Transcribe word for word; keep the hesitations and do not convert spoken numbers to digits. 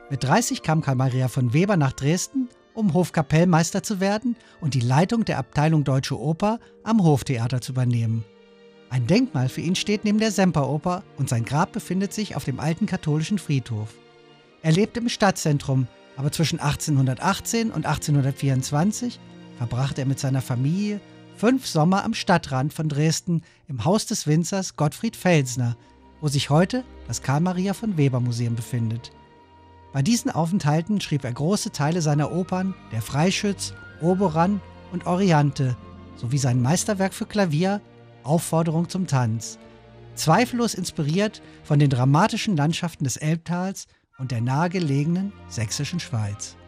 Mit dreißig kam Karl Maria von Weber nach Dresden, um Hofkapellmeister zu werden und die Leitung der Abteilung Deutsche Oper am Hoftheater zu übernehmen. Ein Denkmal für ihn steht neben der Semperoper und sein Grab befindet sich auf dem alten katholischen Friedhof. Er lebte im Stadtzentrum, aber zwischen achtzehnhundertachtzehn und achtzehnhundertvierundzwanzig verbrachte er mit seiner Familie fünf Sommer am Stadtrand von Dresden im Haus des Winzers Gottfried Felsner, wo sich heute das Karl Maria von Weber Museum befindet. Bei diesen Aufenthalten schrieb er große Teile seiner Opern Der Freischütz, Oberon und Oriante sowie sein Meisterwerk für Klavier Aufforderung zum Tanz, zweifellos inspiriert von den dramatischen Landschaften des Elbtals und der nahegelegenen sächsischen Schweiz.